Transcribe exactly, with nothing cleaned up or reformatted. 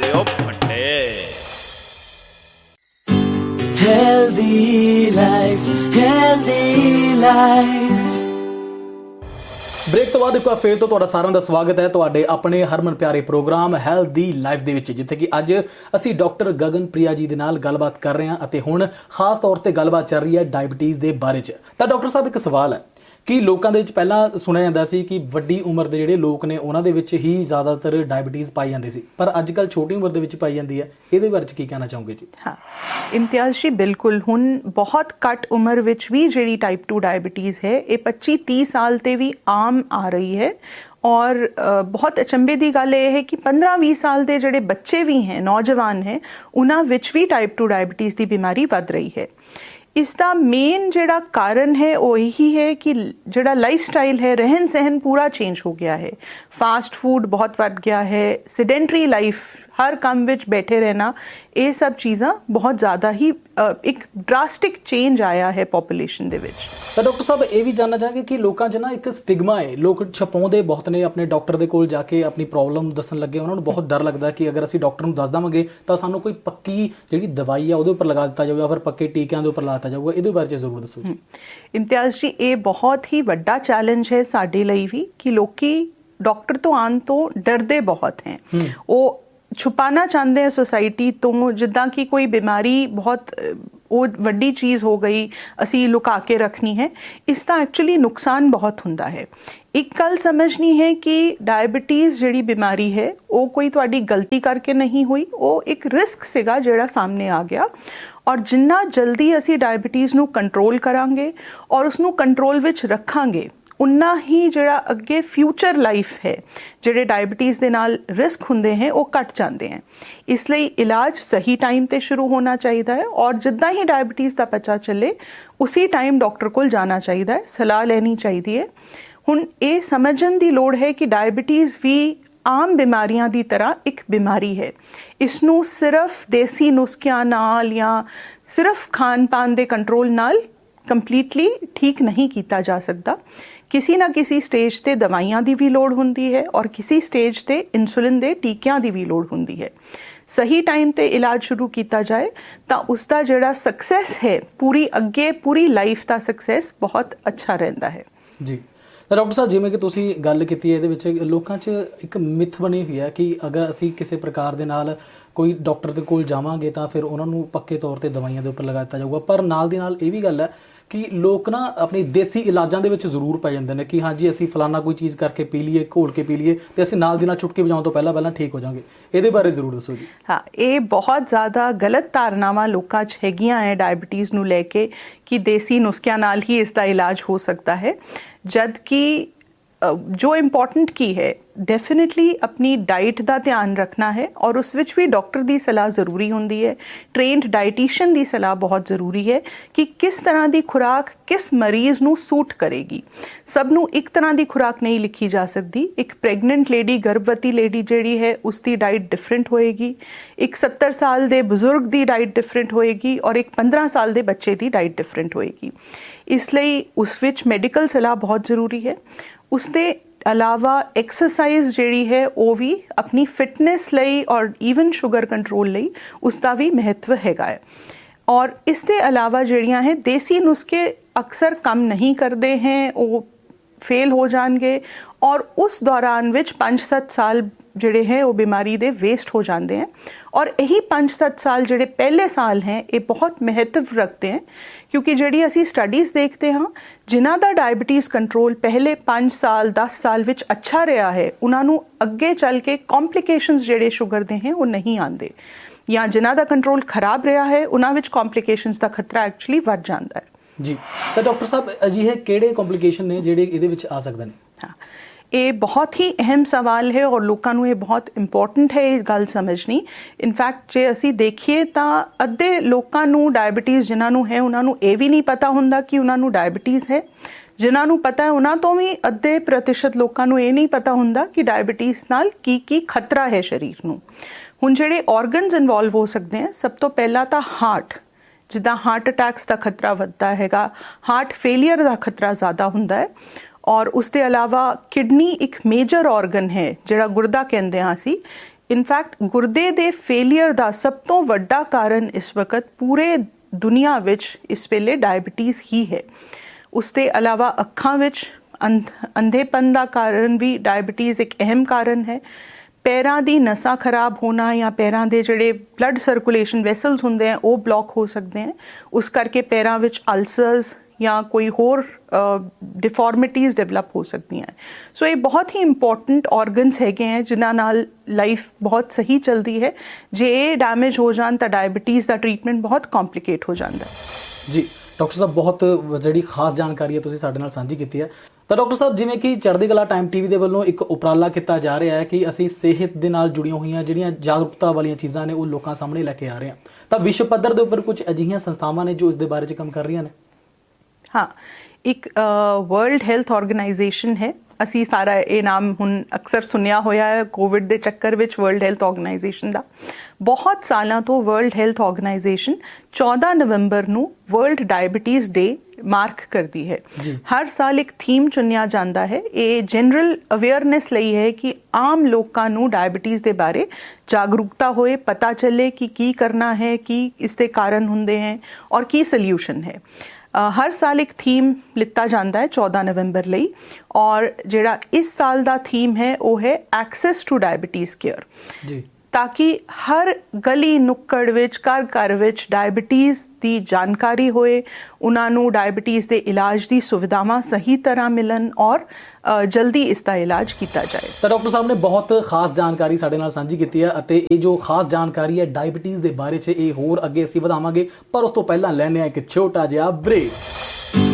ਦਿਓ ਫੱਟੇ। Healthy life, healthy life। Break ਤੋਂ ਬਾਅਦ ਇੱਕ ਵਾਰ ਫੇਰ ਤੋਂ ਤੁਹਾਡਾ ਸਾਰਿਆਂ ਦਾ ਸਵਾਗਤ ਹੈ ਤੁਹਾਡੇ ਆਪਣੇ ਹਰਮਨ ਪਿਆਰੇ ਪ੍ਰੋਗਰਾਮ ਹੈਲਦੀ ਲਾਈਫ ਦੇ ਵਿੱਚ, ਜਿੱਥੇ ਕਿ ਅੱਜ ਅਸੀਂ ਡਾਕਟਰ ਗਗਨਪ੍ਰਿਆ ਜੀ ਦੇ ਨਾਲ ਗੱਲਬਾਤ ਕਰ ਰਹੇ ਹਾਂ ਅਤੇ ਹੁਣ ਖਾਸ ਤੌਰ ਤੇ ਗੱਲਬਾਤ ਚੱਲ ਰਹੀ ਹੈ ਡਾਇਬਟੀਜ਼ ਦੇ ਬਾਰੇ 'ਚ। ਤਾਂ ਡਾਕਟਰ ਸਾਹਿਬ, ਇੱਕ ਸਵਾਲ ਹੈ ਕਿ ਲੋਕਾਂ ਦੇ ਵਿੱਚ ਪਹਿਲਾਂ ਸੁਣਿਆ ਜਾਂਦਾ ਸੀ ਕਿ ਵੱਡੀ ਉਮਰ ਦੇ ਜਿਹੜੇ ਲੋਕ ਨੇ ਉਹਨਾਂ ਦੇ ਵਿੱਚ ਹੀ ਜ਼ਿਆਦਾਤਰ ਡਾਇਬਟੀਜ਼ ਪਾਈ ਜਾਂਦੀ ਸੀ, ਪਰ ਅੱਜ ਕੱਲ੍ਹ ਛੋਟੀ ਉਮਰ ਦੇ ਵਿੱਚ ਪਾਈ ਜਾਂਦੀ ਹੈ। ਇਹਦੇ ਬਾਰੇ 'ਚ ਕੀ ਕਹਿਣਾ ਚਾਹੋਗੇ ਜੀ? ਹਾਂ ਇਮਤਿਆਜ਼ ਜੀ, ਬਿਲਕੁਲ ਹੁਣ ਬਹੁਤ ਘੱਟ ਉਮਰ ਵਿੱਚ ਵੀ ਜਿਹੜੀ ਟਾਈਪ ਟੂ ਡਾਇਬਟੀਜ਼ ਹੈ ਇਹ ਪੱਚੀ ਤੀਹ ਸਾਲ ਤੇ ਵੀ ਆਮ ਆ ਰਹੀ ਹੈ। ਔਰ ਬਹੁਤ ਅਚੰਭੇ ਦੀ ਗੱਲ ਇਹ ਹੈ ਕਿ ਪੰਦਰਾਂ ਵੀਹ ਸਾਲ ਦੇ ਜਿਹੜੇ ਬੱਚੇ ਵੀ ਹੈ, ਨੌਜਵਾਨ ਹੈ, ਉਹਨਾਂ ਵਿੱਚ ਵੀ ਟਾਈਪ ਟੂ ਡਾਇਬਟੀਜ਼ ਦੀ ਬਿਮਾਰੀ ਵੱਧ ਰਹੀ ਹੈ। ਇਸ ਦਾ ਮੇਨ ਜਿਹੜਾ ਕਾਰਨ ਹੈ ਉਹ ਇਹੀ ਹੈ ਕਿ ਜਿਹੜਾ ਲਾਈਫ ਸਟਾਈਲ ਹੈ, ਰਹਿਣ ਸਹਿਣ ਪੂਰਾ ਚੇਂਜ ਹੋ ਗਿਆ ਹੈ। ਫਾਸਟ ਫੂਡ ਬਹੁਤ ਵੱਧ ਗਿਆ ਹੈ, ਸਿਡੈਂਟਰੀ ਲਾਈਫ, ਹਰ ਕੰਮ ਵਿੱਚ ਬੈਠੇ ਰਹਿਣਾ, ਇਹ ਸਭ ਚੀਜ਼ਾਂ ਬਹੁਤ ਜ਼ਿਆਦਾ ਹੀ ਇੱਕ ਡਰਾਸਟਿਕ ਚੇਂਜ ਆਇਆ ਹੈ ਪੋਪੂਲੇਸ਼ਨ ਦੇ ਵਿੱਚ। ਤਾਂ ਡਾਕਟਰ ਸਾਹਿਬ, ਇਹ ਵੀ ਜਾਣਨਾ ਚਾਹਾਂਗੇ ਕਿ ਲੋਕਾਂ 'ਚ ਨਾ ਇੱਕ ਸਟਿਗਮਾ ਹੈ, ਲੋਕ ਛਪਾਉਂਦੇ ਬਹੁਤ ਨੇ ਆਪਣੇ ਡਾਕਟਰ ਦੇ ਕੋਲ ਜਾ ਕੇ ਆਪਣੀ ਪ੍ਰੋਬਲਮ ਦੱਸਣ ਲੱਗੇ। ਉਹਨਾਂ ਨੂੰ ਬਹੁਤ ਡਰ ਲੱਗਦਾ ਕਿ ਅਗਰ ਅਸੀਂ ਡਾਕਟਰ ਨੂੰ ਦੱਸ ਦੇਵਾਂਗੇ ਤਾਂ ਸਾਨੂੰ ਕੋਈ ਪੱਕੀ ਜਿਹੜੀ ਦਵਾਈ ਆ ਉਹਦੇ ਉੱਪਰ ਲਗਾ ਦਿੱਤਾ ਜਾਊਗਾ, ਫਿਰ ਪੱਕੇ ਟੀਕਿਆਂ ਦੇ ਉੱਪਰ ਲਾ ਦਿੱਤਾ ਜਾਊਗਾ। ਇਹਦੇ ਬਾਰੇ 'ਚ ਜ਼ਰੂਰ ਦੱਸੋ ਜੀ। ਇਮਤਿਆਜ਼ ਜੀ, ਇਹ ਬਹੁਤ ਹੀ ਵੱਡਾ ਚੈਲੰਜ ਹੈ ਸਾਡੇ ਲਈ ਵੀ ਕਿ ਲੋਕੀ ਡਾਕਟਰ ਤੋਂ ਆਉਣ ਤੋਂ ਡਰਦੇ ਬਹੁਤ ਹੈ। ਉਹ ਛੁਪਾਣਾ ਚਾਹੁੰਦੇ हैं सोसाइटी ਤੋਂ, ਜਿੱਦਾਂ ਕਿ ਕੋਈ ਬਿਮਾਰੀ ਬਹੁਤ ਉਹ ਵੱਡੀ ਚੀਜ਼ ਹੋ ਗਈ, ਅਸੀਂ ਲੁਕਾ ਕੇ ਰੱਖਣੀ ਹੈ। ਇਸ ਦਾ ਐਕਚੁਅਲੀ ਨੁਕਸਾਨ ਬਹੁਤ ਹੁੰਦਾ ਹੈ। ਇੱਕ ਗੱਲ ਸਮਝਣੀ ਹੈ ਕਿ ਡਾਇਬਟੀਜ਼ ਜਿਹੜੀ ਬਿਮਾਰੀ ਹੈ ਉਹ ਕੋਈ ਤੁਹਾਡੀ ਗਲਤੀ ਕਰਕੇ ਨਹੀਂ ਹੋਈ, ਉਹ ਇੱਕ ਰਿਸਕ ਸੀਗਾ ਜਿਹੜਾ ਸਾਹਮਣੇ ਆ ਗਿਆ। ਔਰ ਜਿੰਨਾ ਜਲਦੀ ਅਸੀਂ ਡਾਇਬਟੀਜ਼ ਨੂੰ ਕੰਟਰੋਲ ਕਰਾਂਗੇ ਔਰ ਉਸਨੂੰ ਕੰਟਰੋਲ ਵਿੱਚ ਰੱਖਾਂਗੇ, ਉਨਾ ਹੀ ਜਿਹੜਾ ਅੱਗੇ ਫਿਊਚਰ ਲਾਈਫ ਹੈ, ਜਿਹੜੇ ਡਾਇਬਟੀਜ਼ ਦੇ ਨਾਲ ਰਿਸਕ ਹੁੰਦੇ हैं ਉਹ ਘਟ ਜਾਂਦੇ हैं। ਇਸ ਲਈ ਇਲਾਜ ਸਹੀ ਟਾਈਮ ਤੇ ਸ਼ੁਰੂ ਹੋਣਾ ਚਾਹੀਦਾ ਹੈ ਔਰ ਜਿੱਦਾਂ ਹੀ ਡਾਇਬਟੀਜ਼ ਦਾ ਪਤਾ ਚੱਲੇ ਉਸੇ ਟਾਈਮ ਡਾਕਟਰ ਕੋਲ ਜਾਣਾ ਚਾਹੀਦਾ ਹੈ, ਸਲਾਹ ਲੈਣੀ ਚਾਹੀਦੀ ਹੈ। ਹੁਣ ਇਹ ਸਮਝਣ ਦੀ ਲੋੜ ਹੈ ਕਿ ਡਾਇਬਟੀਜ਼ ਵੀ ਆਮ ਬਿਮਾਰੀਆਂ ਦੀ ਤਰ੍ਹਾਂ ਇੱਕ ਬਿਮਾਰੀ ਹੈ। ਇਸ ਨੂੰ ਸਿਰਫ ਦੇਸੀ ਨੁਸਖਿਆਂ ਨਾਲ ਜਾਂ ਸਿਰਫ ਖਾਣ ਪਾਨ ਦੇ ਕੰਟਰੋਲ ਨਾਲ ਕੰਪਲੀਟਲੀ ਠੀਕ ਨਹੀਂ ਕੀਤਾ ਜਾ ਸਕਦਾ। ਕਿਸੇ ਨਾ ਕਿਸੇ ਸਟੇਜ ਤੇ ਦਵਾਈਆਂ ਦੀ ਵੀ ਲੋੜ ਹੁੰਦੀ ਹੈ ਔਰ ਕਿਸੇ ਸਟੇਜ ਤੇ ਇਨਸੂਲਿਨ ਦੇ ਟੀਕਿਆਂ ਦੀ ਵੀ ਲੋੜ ਹੁੰਦੀ ਹੈ। ਸਹੀ ਟਾਈਮ ਤੇ ਇਲਾਜ ਸ਼ੁਰੂ ਕੀਤਾ ਜਾਏ ਤਾਂ ਉਸ ਦਾ ਜਿਹੜਾ ਸਕਸੈਸ ਹੈ, ਪੂਰੀ ਅੱਗੇ ਪੂਰੀ ਲਾਈਫ ਦਾ ਸਕਸੈਸ ਬਹੁਤ ਅੱਛਾ ਰਹਿੰਦਾ ਹੈ ਜੀ। ਤਾਂ ਡਾਕਟਰ ਸਾਹਿਬ, ਜਿਵੇਂ ਕਿ ਤੁਸੀਂ ਗੱਲ ਕੀਤੀ ਹੈ, ਇਹਦੇ ਵਿੱਚ ਲੋਕਾਂ 'ਚ ਇੱਕ ਮਿੱਥ ਬਣੀ ਹੋਈ ਹੈ ਕਿ ਅਗਰ ਅਸੀਂ ਕਿਸੇ ਪ੍ਰਕਾਰ ਦੇ ਨਾਲ ਕੋਈ ਡਾਕਟਰ ਦੇ ਕੋਲ ਜਾਵਾਂਗੇ ਤਾਂ ਫਿਰ ਉਹਨਾਂ ਨੂੰ ਪੱਕੇ ਤੌਰ ਤੇ ਦਵਾਈਆਂ ਦੇ ਉੱਪਰ ਲਗਾ ਦਿੱਤਾ ਜਾਊਗਾ। ਪਰ ਨਾਲ ਦੀ ਨਾਲ ਇਹ ਵੀ ਗੱਲ ਹੈ ਕਿ ਲੋਕ ਨਾ ਆਪਣੀ ਦੇਸੀ ਇਲਾਜਾਂ ਦੇ ਵਿੱਚ ਜ਼ਰੂਰ ਪੈ ਜਾਂਦੇ ਨੇ ਕਿ ਹਾਂਜੀ ਅਸੀਂ ਫਲਾਨਾ ਕੋਈ ਚੀਜ਼ ਕਰਕੇ ਪੀ ਲਈਏ, ਘੋਲ ਕੇ ਪੀ ਲਈਏ ਤੇ ਅਸੀਂ ਨਾਲ ਦੀ ਨਾਲ ਚੁਟਕੀ ਵਜਾਉਣ ਤੋਂ ਪਹਿਲਾਂ ਪਹਿਲਾਂ ਠੀਕ ਹੋ ਜਾਵਾਂਗੇ। ਇਹਦੇ ਬਾਰੇ ਜ਼ਰੂਰ ਦੱਸੋ ਜੀ। ਹਾਂ, ਇਹ ਬਹੁਤ ਜ਼ਿਆਦਾ ਗਲਤ ਧਾਰਨਾਵਾਂ ਲੋਕਾਂ 'ਚ ਹੈਗੀਆਂ ਹੈ ਡਾਇਬਟੀਜ਼ ਨੂੰ ਲੈ ਕੇ ਕਿ ਦੇਸੀ ਨੁਸਖਿਆਂ ਨਾਲ ਹੀ ਇਸ ਦਾ ਇਲਾਜ ਹੋ ਸਕਦਾ ਹੈ, ਜਦ ਕਿ ਜੋ ਇੰਪੋਰਟੈਂਟ ਕੀ ਹੈ, ਡੈਫੀਨੇਟਲੀ ਆਪਣੀ ਡਾਈਟ ਦਾ ਧਿਆਨ ਰੱਖਣਾ ਹੈ ਔਰ ਉਸ ਵਿੱਚ ਵੀ ਡਾਕਟਰ ਦੀ ਸਲਾਹ ਜ਼ਰੂਰੀ ਹੁੰਦੀ ਹੈ। ਟ੍ਰੇਨਡ ਡਾਈਟੀਸ਼ੀਅਨ ਦੀ ਸਲਾਹ ਬਹੁਤ ਜ਼ਰੂਰੀ ਹੈ ਕਿ ਕਿਸ ਤਰ੍ਹਾਂ ਦੀ ਖੁਰਾਕ ਕਿਸ ਮਰੀਜ਼ ਨੂੰ ਸੂਟ ਕਰੇਗੀ। ਸਭ ਨੂੰ ਇੱਕ ਤਰ੍ਹਾਂ ਦੀ ਖੁਰਾਕ ਨਹੀਂ ਲਿਖੀ ਜਾ ਸਕਦੀ। ਇੱਕ ਪ੍ਰੈਗਨੈਂਟ ਲੇਡੀ, ਗਰਭਵਤੀ ਲੇਡੀ ਜਿਹੜੀ ਹੈ, ਉਸ ਦੀ ਡਾਈਟ ਡਿਫਰੈਂਟ ਹੋਏਗੀ। ਇੱਕ ਸੱਤਰ ਸਾਲ ਦੇ ਬਜ਼ੁਰਗ ਦੀ ਡਾਈਟ ਡਿਫਰੈਂਟ ਹੋਏਗੀ ਔਰ ਇੱਕ ਪੰਦਰਾਂ ਸਾਲ ਦੇ ਬੱਚੇ ਦੀ ਡਾਈਟ ਡਿਫਰੈਂਟ ਹੋਏਗੀ। ਇਸ ਲਈ ਉਸ ਵਿੱਚ ਮੈਡੀਕਲ ਸਲਾਹ ਬਹੁਤ ਜ਼ਰੂਰੀ ਹੈ। ਉਸ ਦੇ ਇਲਾਵਾ ਐਕਸਰਸਾਈਜ਼ ਜਿਹੜੀ ਹੈ ਉਹ ਵੀ ਆਪਣੀ ਫਿਟਨੈਸ ਲਈ ਔਰ ਈਵਨ ਸ਼ੂਗਰ ਕੰਟਰੋਲ ਲਈ ਉਸ ਦਾ ਵੀ ਮਹੱਤਵ ਹੈਗਾ ਹੈ। ਔਰ ਇਸ ਦੇ ਇਲਾਵਾ ਜਿਹੜੀਆਂ ਹੈ ਦੇਸੀ ਨੁਸਖੇ ਅਕਸਰ ਕੰਮ ਨਹੀਂ ਕਰਦੇ हैं, ਉਹ ਫੇਲ ਹੋ ਜਾਣਗੇ ਔਰ ਉਸ ਦੌਰਾਨ ਵਿੱਚ ਪੰਜ ਸੱਤ ਸਾਲ ਜਿਹੜੇ ਹੈ ਉਹ ਬਿਮਾਰੀ ਦੇ ਵੇਸਟ ਹੋ ਜਾਂਦੇ हैं। ਔਰ ਇਹੀ ਪੰਜ ਸੱਤ ਸਾਲ ਜਿਹੜੇ ਪਹਿਲੇ ਸਾਲ ਹੈ ਇਹ ਬਹੁਤ ਮਹੱਤਵ ਰੱਖਦੇ हैं, ਕਿਉਂਕਿ ਜਿਹੜੀ ਅਸੀਂ ਸਟੱਡੀਜ਼ ਦੇਖਦੇ ਹਾਂ ਜਿਨ੍ਹਾਂ ਦਾ ਡਾਇਬਟੀਜ਼ ਕੰਟਰੋਲ ਪਹਿਲੇ ਪੰਜ ਸਾਲ ਦਸ ਸਾਲ ਵਿੱਚ ਅੱਛਾ ਰਿਹਾ ਹੈ, ਉਹਨਾਂ ਨੂੰ ਅੱਗੇ ਚੱਲ ਕੇ ਕੰਪਲਿਕੇਸ਼ਨਸ ਜਿਹੜੇ ਸ਼ੂਗਰ ਦੇ ਹੈ ਉਹ ਨਹੀਂ ਆਉਂਦੇ, ਜਾਂ ਜਿਨ੍ਹਾਂ ਦਾ ਕੰਟਰੋਲ ਖਰਾਬ ਰਿਹਾ ਹੈ ਉਹਨਾਂ ਵਿੱਚ ਕੰਪਲਿਕੇਸ਼ਨਸ ਦਾ ਖਤਰਾ ਐਕਚੁਅਲੀ ਵੱਧ ਜਾਂਦਾ ਹੈ ਜੀ। ਤਾਂ ਡਾਕਟਰ ਸਾਹਿਬ, ਅਜਿਹੇ ਕਿਹੜੇ ਕੰਪਲਿਕੇਸ਼ਨ ਨੇ ਜਿਹੜੇ ਇਹਦੇ ਵਿੱਚ ਆ ਸਕਦੇ ਨੇ? ਹਾਂ, ਇਹ ਬਹੁਤ ਹੀ ਅਹਿਮ ਸਵਾਲ ਹੈ ਔਰ ਲੋਕਾਂ ਨੂੰ ਇਹ ਬਹੁਤ ਇੰਪੋਰਟੈਂਟ ਹੈ ਇਹ ਗੱਲ ਸਮਝਣੀ। ਇਨਫੈਕਟ ਜੇ ਅਸੀਂ ਦੇਖੀਏ ਤਾਂ ਅੱਧੇ ਲੋਕਾਂ ਨੂੰ ਡਾਇਬਟੀਜ਼ ਜਿਨ੍ਹਾਂ ਨੂੰ ਹੈ ਉਹਨਾਂ ਨੂੰ ਇਹ ਵੀ ਨਹੀਂ ਪਤਾ ਹੁੰਦਾ ਕਿ ਉਹਨਾਂ ਨੂੰ ਡਾਇਬਟੀਜ਼ ਹੈ। ਜਿਨ੍ਹਾਂ ਨੂੰ ਪਤਾ ਹੈ ਉਹਨਾਂ ਤੋਂ ਵੀ ਅੱਧੇ ਪ੍ਰਤੀਸ਼ਤ ਲੋਕਾਂ ਨੂੰ ਇਹ ਨਹੀਂ ਪਤਾ ਹੁੰਦਾ ਕਿ ਡਾਇਬਟੀਜ਼ ਨਾਲ ਕੀ ਕੀ ਖਤਰਾ ਹੈ ਸਰੀਰ ਨੂੰ। ਹੁਣ ਜਿਹੜੇ ਆਰਗਨਸ ਇਨਵੋਲਵ ਹੋ ਸਕਦੇ ਹੈ, ਸਭ ਤੋਂ ਪਹਿਲਾਂ ਤਾਂ ਹਾਰਟ, ਜਿੱਦਾਂ ਹਾਰਟ ਅਟੈਕਸ ਦਾ ਖਤਰਾ ਵੱਧਦਾ ਹੈਗਾ, ਹਾਰਟ ਫੇਲੀਅਰ ਦਾ ਖਤਰਾ ਜ਼ਿਆਦਾ ਹੁੰਦਾ ਹੈ। ਔਰ ਉਸ ਦੇ ਇਲਾਵਾ ਕਿਡਨੀ ਇੱਕ ਮੇਜਰ ਆਰਗਨ ਹੈ ਜਿਹੜਾ ਗੁਰਦਾ ਕਹਿੰਦੇ ਹਾਂ ਅਸੀਂ, ਇਨਫੈਕਟ ਗੁਰਦੇ ਦੇ ਫੇਲੀਅਰ ਦਾ ਸਭ ਤੋਂ ਵੱਡਾ ਕਾਰਨ ਇਸ ਵਕਤ ਪੂਰੇ ਦੁਨੀਆ ਵਿੱਚ ਇਸ ਵੇਲੇ ਡਾਇਬਟੀਜ਼ ਹੀ ਹੈ। ਉਸ ਦੇ ਇਲਾਵਾ ਅੱਖਾਂ ਵਿੱਚ ਅੰਧ ਅੰਧੇਪਨ ਦਾ ਕਾਰਨ ਵੀ ਡਾਇਬਟੀਜ਼ ਇੱਕ ਅਹਿਮ ਕਾਰਨ ਹੈ। ਪੈਰਾਂ ਦੀ ਨਸਾਂ ਖਰਾਬ ਹੋਣਾ ਜਾਂ ਪੈਰਾਂ ਦੇ ਜਿਹੜੇ ਬਲੱਡ ਸਰਕੂਲੇਸ਼ਨ ਵੈਸਲਸ ਹੁੰਦੇ ਆ ਉਹ ਬਲੌਕ ਹੋ ਸਕਦੇ ਹਨ। ਉਸ ਕਰਕੇ ਪੈਰਾਂ ਵਿੱਚ ਅਲਸਰਸ ਜਾਂ ਕੋਈ ਹੋਰ ਡਿਫਾਰਮਿਟੀਜ਼ ਡਿਵੈਲਪ ਹੋ ਸਕਦੀਆਂ। ਸੋ ਇਹ ਬਹੁਤ ਹੀ ਇੰਪੋਰਟੈਂਟ ਆਰਗਨਸ ਹੈਗੇ ਹੈ ਜਿਨ੍ਹਾਂ ਨਾਲ ਲਾਈਫ ਬਹੁਤ ਸਹੀ ਚੱਲਦੀ ਹੈ। ਜੇ ਇਹ ਡੈਮੇਜ ਹੋ ਜਾਣ ਤਾਂ ਡਾਇਬਟੀਜ਼ ਦਾ ਟ੍ਰੀਟਮੈਂਟ ਬਹੁਤ ਕੰਪਲਿਕੇਟ ਹੋ ਜਾਂਦਾ ਹੈ। ਜੀ ਡਾਕਟਰ ਸਾਹਿਬ, ਬਹੁਤ ਜਿਹੜੀ ਖਾਸ ਜਾਣਕਾਰੀ ਹੈ ਤੁਸੀਂ ਸਾਡੇ ਨਾਲ ਸਾਂਝੀ ਕੀਤੀ ਹੈ। ਤਾਂ ਡਾਕਟਰ ਸਾਹਿਬ, ਜਿਵੇਂ ਕਿ ਚੜ੍ਹਦੀ ਕਲਾ ਟਾਈਮ ਟੀਵੀ ਦੇ ਵੱਲੋਂ ਇੱਕ ਉਪਰਾਲਾ ਕੀਤਾ ਜਾ ਰਿਹਾ ਹੈ ਕਿ ਅਸੀਂ ਸਿਹਤ ਦੇ ਨਾਲ ਜੁੜੀਆਂ ਹੋਈਆਂ ਜਿਹੜੀਆਂ ਜਾਗਰੂਕਤਾ ਵਾਲੀਆਂ ਚੀਜ਼ਾਂ ਨੇ ਉਹ ਲੋਕਾਂ ਸਾਹਮਣੇ ਲੈ ਕੇ ਆ ਰਹੇ ਹਾਂ, ਤਾਂ ਵਿਸ਼ਵ ਪੱਧਰ ਦੇ ਉੱਪਰ ਕੁਝ ਅਜਿਹੀਆਂ ਸੰਸਥਾਵਾਂ ਨੇ ਜੋ ਇਸ ਦੇ ਬਾਰੇ 'ਚ ਕੰਮ ਕਰ ਰਹੀਆਂ ਨੇ। ਹਾਂ, ਇੱਕ ਵਰਲਡ ਹੈਲਥ ਆਰਗੇਨਾਈਜੇਸ਼ਨ ਹੈ। ਅਸੀਂ ਸਾਰਾ ਇਹ ਨਾਮ ਹੁਣ ਅਕਸਰ ਸੁਣਿਆ ਹੋਇਆ ਹੈ ਕੋਵਿਡ ਦੇ ਚੱਕਰ ਵਿੱਚ ਵਰਲਡ ਹੈਲਥ ਆਰਗੇਨਾਈਜੇਸ਼ਨ ਦਾ। ਬਹੁਤ ਸਾਲਾਂ ਤੋਂ ਵਰਲਡ ਹੈਲਥ ਆਰਗੇਨਾਈਜੇਸ਼ਨ ਚੌਦਾਂ ਨਵੰਬਰ ਨੂੰ ਵਰਲਡ ਡਾਇਬਟੀਜ਼ ਡੇ ਮਾਰਕ ਕਰਦੀ ਹੈ। ਹਰ ਸਾਲ ਇੱਕ ਥੀਮ ਚੁਣਿਆ ਜਾਂਦਾ ਹੈ। ਇਹ ਜਨਰਲ ਅਵੇਅਰਨੈਸ ਲਈ ਹੈ ਕਿ ਆਮ ਲੋਕਾਂ ਨੂੰ ਡਾਇਬਟੀਜ਼ ਦੇ ਬਾਰੇ ਜਾਗਰੂਕਤਾ ਹੋਏ, ਪਤਾ ਚੱਲੇ ਕਿ ਕੀ ਕਰਨਾ ਹੈ, ਕੀ ਇਸ ਦੇ ਕਾਰਨ ਹੁੰਦੇ ਹੈ ਔਰ ਕੀ ਸੋਲਿਊਸ਼ਨ ਹੈ। ਹਰ ਸਾਲ ਇੱਕ ਥੀਮ ਲਿੱਤਾ ਜਾਂਦਾ ਹੈ ਚੌਦਾਂ ਨਵੰਬਰ ਲਈ, ਔਰ ਜਿਹੜਾ ਇਸ ਸਾਲ ਦਾ ਥੀਮ ਹੈ ਉਹ ਹੈ ਐਕਸੈਸ ਟੂ ਡਾਇਬਟੀਜ਼ ਕੇਅਰ, ਤਾਂ ਕਿ ਹਰ ਗਲੀ ਨੁੱਕੜ ਵਿੱਚ, ਘਰ ਘਰ ਵਿੱਚ ਡਾਇਬਟੀਜ਼ ਦੀ ਜਾਣਕਾਰੀ ਹੋਏ, ਉਹਨਾਂ ਨੂੰ ਡਾਇਬਟੀਜ਼ ਦੇ ਇਲਾਜ ਦੀ ਸੁਵਿਧਾਵਾਂ ਸਹੀ ਤਰ੍ਹਾਂ ਮਿਲਣ ਔਰ ਜਲਦੀ ਇਸ ਦਾ ਇਲਾਜ ਕੀਤਾ ਜਾਏ। ਤਾਂ ਡਾਕਟਰ ਸਾਹਿਬ ਨੇ ਬਹੁਤ ਖਾਸ ਜਾਣਕਾਰੀ ਸਾਡੇ ਨਾਲ ਸਾਂਝੀ ਕੀਤੀ ਹੈ ਅਤੇ ਇਹ ਜੋ ਖਾਸ ਜਾਣਕਾਰੀ ਹੈ ਡਾਇਬਟੀਜ਼ ਦੇ ਬਾਰੇ 'ਚ ਇਹ ਹੋਰ ਅੱਗੇ ਅਸੀਂ ਵਧਾਵਾਂਗੇ, ਪਰ ਉਸ ਤੋਂ ਪਹਿਲਾਂ ਲੈਣੇ ਆ ਇੱਕ ਛੋਟਾ ਜਿਹਾ ਬ੍ਰੇਕ।